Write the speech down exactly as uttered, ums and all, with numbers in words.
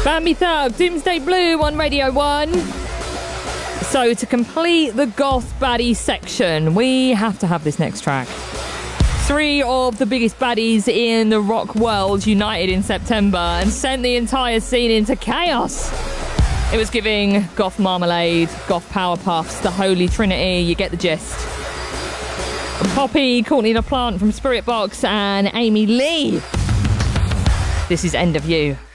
Bambi Thug, Doomsday Blue on Radio one. So to complete the goth baddie section, we have to have this next track. Three of the biggest baddies in the rock world united in September and sent the entire scene into chaos. It was giving goth Marmalade, goth Powerpuffs, the Holy Trinity, you get the gist. Poppy, Courtney LaPlante from Spirit Box and Amy Lee. This is End of You.